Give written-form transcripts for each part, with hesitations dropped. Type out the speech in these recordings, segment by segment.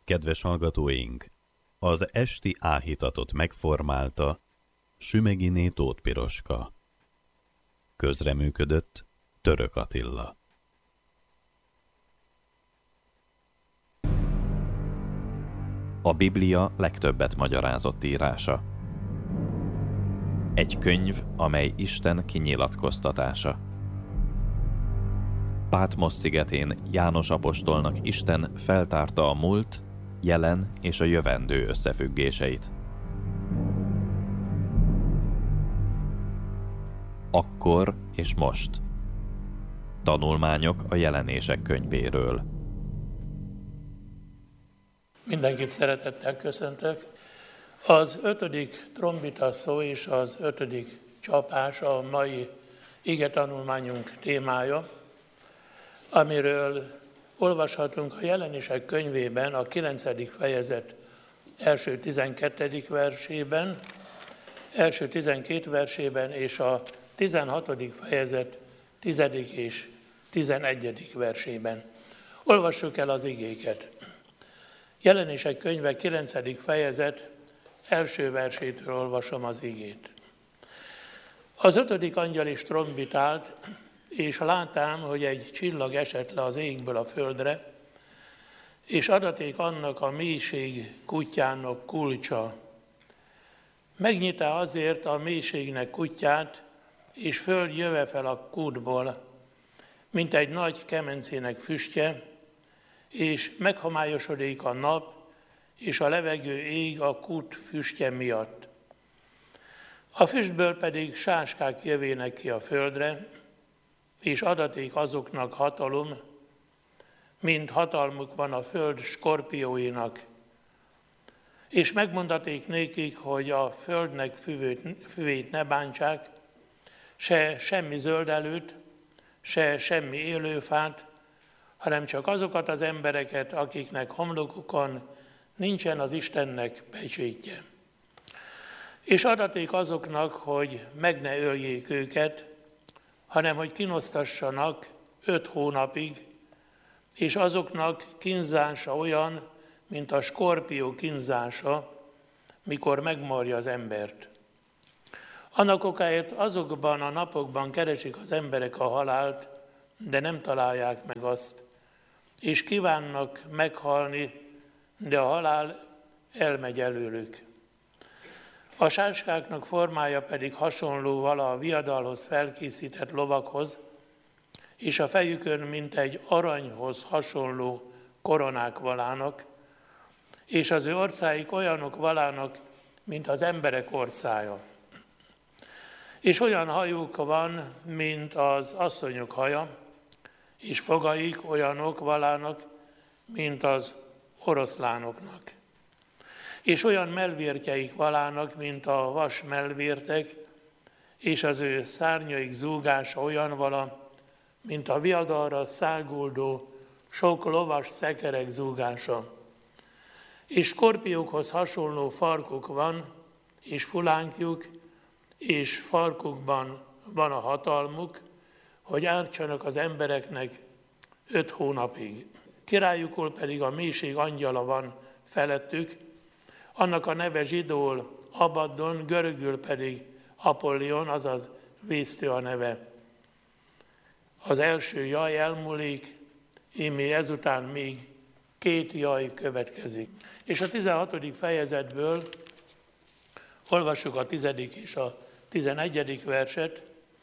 Kedves hallgatóink, az esti áhítatot megformálta Sümeginé Tóth Piroska. Közreműködött Török Attila. A Biblia legtöbbet magyarázott írása. Egy könyv, amely Isten kinyilatkoztatása. Pátmos szigetén János apostolnak Isten feltárta a múlt, jelen és a jövendő összefüggéseit. Akkor és most. Tanulmányok a Jelenések könyvéről. Mindenkit szeretettel köszöntök. Az 5. trombita szó és az 5. csapás a mai igetanulmányunk témája, amiről olvashatunk a Jelenések könyvében, a 9. fejezet első 12. versében, első 12 versében és a 16. fejezet 10. és 11. versében. Olvassuk el az igéket. Jelenések könyve 9. fejezet első versétől olvasom az igét. Az 5. angyal is trombitált, és látám, hogy egy csillag esett le az égből a földre, és adaték annak a mélység kutyának kulcsa. Megnyitá azért a mélységnek kutyát, és föld jöve fel a kútból, mint egy nagy kemencének füstje, és meghomályosodik a nap, és a levegő ég a kút füstje miatt. A füstből pedig sáskák jövének ki a földre, és adaték azoknak hatalom, mint hatalmuk van a föld skorpióinak. És megmondaték nékik, hogy a földnek füvét ne bántsák, se semmi zöldelőt, se semmi élőfát, hanem csak azokat az embereket, akiknek homlokukon nincsen az Istennek pecsétje. És adaték azoknak, hogy meg ne öljék őket, hanem hogy kínoztassanak 5 hónapig, és azoknak kínzása olyan, mint a skorpió kínzása, mikor megmarja az embert. Annak okáért azokban a napokban keresik az emberek a halált, de nem találják meg azt, és kívánnak meghalni, de a halál elmegy előlük. A sáskáknak formája pedig hasonló vala a viadalhoz felkészített lovakhoz, és a fejükön mint egy aranyhoz hasonló koronák valának, és az ő orcáik olyanok valának, mint az emberek orcája. És olyan hajuk van, mint az asszonyok haja, és fogaik olyanok valának, mint az oroszlánoknak. És olyan mellvértjeik valának, mint a vas mellvértek, és az ő szárnyaik zúgása olyan vala, mint a viadalra száguldó sok lovas szekerek zúgása. És skorpiókhoz hasonló farkuk van, és fulánkjuk, és farkukban van a hatalmuk, hogy ártsanak az embereknek 5 hónapig. Királyukul pedig a mélység angyala van felettük, annak a neve zsidóul Abaddon, görögül pedig Apollion, azaz vésztő a neve. Az első jaj elmúlik, ímé ezután még 2 jaj következik. És a 16. fejezetből olvassuk a 10. és a 11. verset.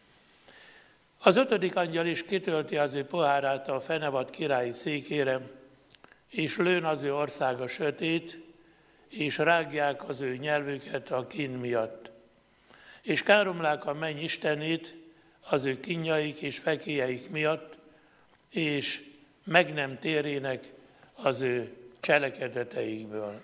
Az 5. angyal is kitölti az ő pohárát a fenevad királyi székére, és lőn az ő országa sötét, és rágják az ő nyelvüket a kín miatt. És káromlák a menny istenét az ő kínjaik és fekélyeik miatt, és meg nem térének az ő cselekedeteikből.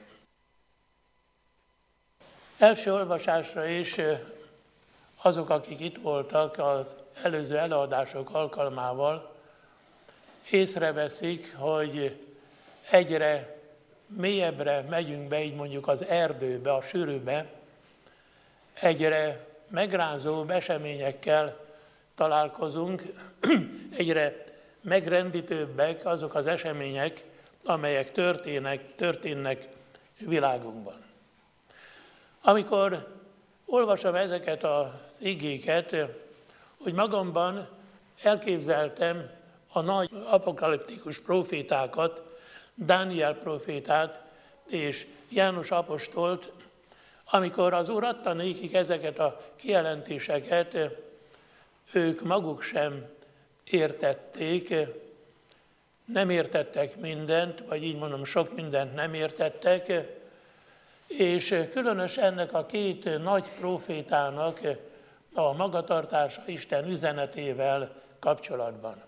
Első olvasásra is azok, akik itt voltak az előző előadások alkalmával, észreveszik, hogy egyre mélyebbre megyünk be, így mondjuk az erdőbe, a sűrűbe, egyre megrázóbb eseményekkel találkozunk, egyre megrendítőbbek azok az események, amelyek történnek világunkban. Amikor olvasom ezeket az igéket, hogy magamban elképzeltem a nagy apokaliptikus profétákat, Dániel profétát és János apostolt, amikor az Úr adta nékik ezeket a kijelentéseket, ők maguk sem értették, nem értettek mindent, vagy így mondom, sok mindent nem értettek, és különös ennek a két nagy profétának a magatartása Isten üzenetével kapcsolatban.